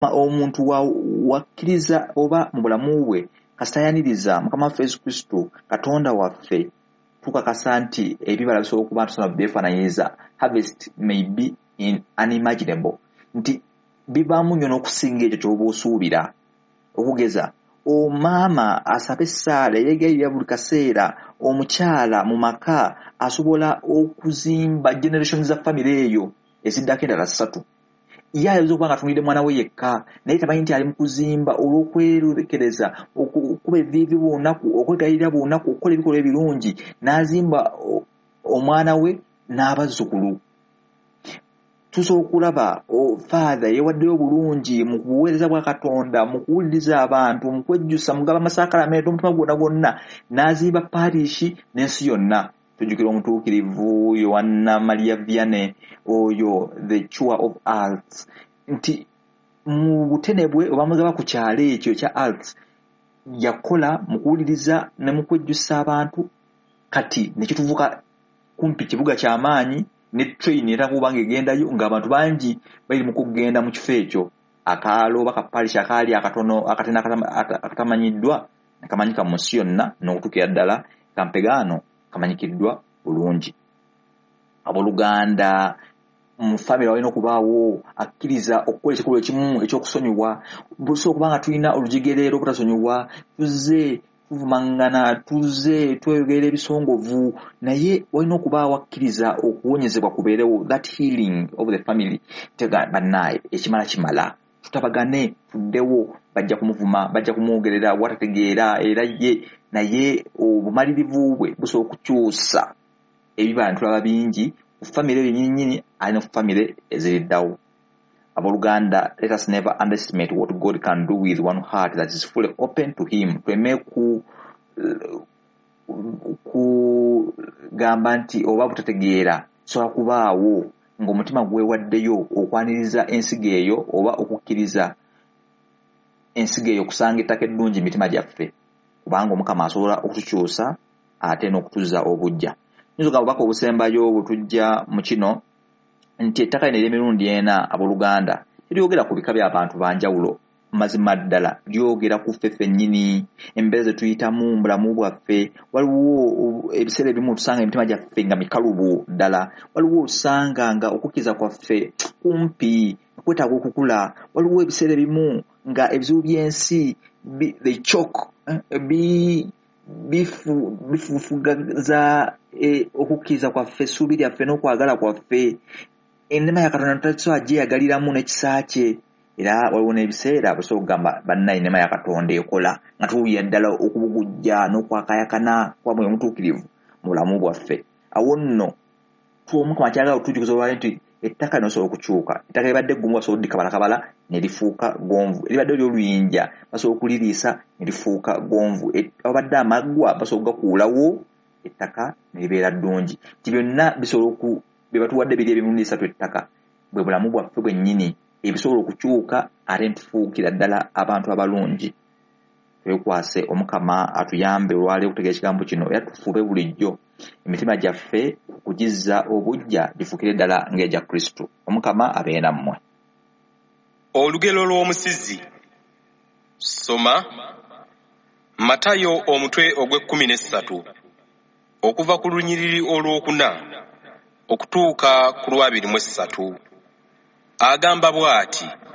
omuntu wakkiriza oba mu bulamu bwe kasitayaniriza Mukama waffe Yesu Kristo Katonda waffe, tukakasa nti ebibala bisobola okuba ntusana byefaananyiriza, harvest may be unimaginable, nti bibaamu nnyo n'okusinga ekyo ky'oba osuubira. Okugeza maama asaba essaala yeegayirira buli kaseera, omukyala mu maka asobola okuzimba generation za famire eyo eziddako endala 3. Ye ayinza okuba nga atunulidde mwana we yekka, naye tamanyi nti ali mu kuzimba olw'okwerekereza, okuba eviivi bw'olunaku, okwegayirira bw'olunaku, okukola ebikolwa ebirungi, n'azimba omwana we n'abazzukulu. Tusobola okulaba Father yeewaddeyo obulungi mu kubuweereza bwa Katonda, mu kuwuliriza abantu, mu kwejjusa, mu kugaba amasaakalamentu omutima gwonna gwonna, n'azimba parishi n'ensi yonna. Tujjukira omutuukirivu Yoanna Maria Vianney, oyo the Cure of Arts, nti mu butene bwe oba mugaba ku kyalo ekyo ekya Arts yakola mu kuwuliriza ne mu kwejjusa abantu. Kati ne kituvuka kumpi kibuga ky'amaanyi, ne train era kuba ng'egendayo ng'abantu bangi bali mu kugenda mu kifo ekyo. Akaalo oba kapalishi akaali akatono akatena akatamanyiddwa akamanyika mu nsi yonna n'okutuukira ddala Kampegaano kamanyikiddwa bulungi. Abooluganda mu famire walina okubaawo akkiriza okukola ekikolwa ekimu ekyokusonyiwa. Busobola okuba nga tulina olujigerero obutasonyiwa, tuzze tuvumangana, tuzze tweyogerera ebisongovu, naye walina okubaawo akkiriza okuwonyezebwa kubeerewo, that healing of the family. Bannaye ekimala kimala, tutabagane, tuddewo. Bajja kumuvuma, bajja kumwogerera watategeera, era ye naye obumalirivu bwe busobola okukyusa ebibala tulaba bingi ku famire yennyini alina ku famire eziriddawo. Abooluganda, let us never underestimate what God can do with one heart that is fully open to him. Tweme kugamba nti oba butategeera sobola kubaawo ng'omutima gwewaddeyo okwaniriza ensigo eyo oba okukkiriza ensigo eyo okusanga ettaka eddungi mu mitima gyaffe, kubanga Omukama asobola okutukyusa ate n'okutuzza obujja. Nyizo obubaka obusembayo butujja mu kino nti ettaka lino ery'emirundi ena, abooluganda, lyogera ku bika by'abantu banjawulo. Mazima ddala lyogera ku ffe ffennyini, embeera ze tuyitamu mu bulamu bwaffe. Waliwo ebiseera ebimu tusanga emitima gyaffe nga mikalubu ddala, waliwo osanga nga okukkiriza kwaffe kumpi, kwetaaga okukula. Waliwo ebiseera ebimu nga ebizibu by'ensi they choke, bifufugaza okukkiriza kwaffe, essuubi lyaffe n'okwagala kwaffe. Ennema ya Katonda tutakisobola gyeyagaliramu n'ekisa kye. Era waliwo n'ebiseera busobola okugamba bannaye ennema ya Katonda ekola nga tuwulira ddala okubugujja n'okwakayakana kwa mwoyo omutuukirivu mu bulamu bwaffe. Awo nno Omukama kyagala okutujjukiza olwaleero nti ettaka lino lisobola okukyuka. Ettaka libadde eggumu basobola oddikabalakabala ne lifuuka gonvu, eribadde ly'oluyinja basobola okuliriisa ne lifuuka gonvu, abadde amaggwa basobola okugakuulawo ettaka ne libeera ddungi. Ti byonna bisobola bye batuwadde biri emirundi 3 ettaka, bwe bulamu bwaffe bwennyini ebisobola okukyuka ate ntufuukira ddala abantu abalungi. Twekwase Omukama atuyambe olwaleero okutegeera ekigambo kino, era tufube bulijjo emitima gyaffe okugizza obujja gifuukire ddala ng'egya Kristo. Omukama abeere nammwe. Olugero lw'omusizi. Soma Matayo omutwe ogw'e13 okuva ku lunyiriri olw'okuna okutuuka ku lwa 23. Agamba bw'ati: